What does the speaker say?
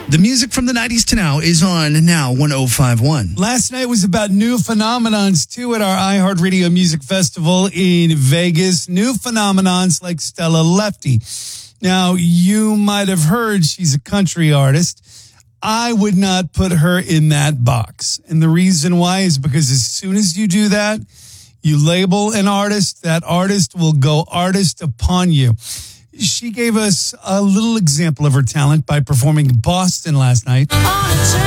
The music from the 90s to now is on Now 105.1. Last night was about new phenomenons, too, at our iHeartRadio Music Festival in Vegas. New phenomenons like Stella Lefty. Now, you might have heard she's a country artist. I would not put her in that box. And the reason why is because as soon as you do that, you label an artist, that artist will go artist upon you. She gave us a little example of her talent by performing Boston last night.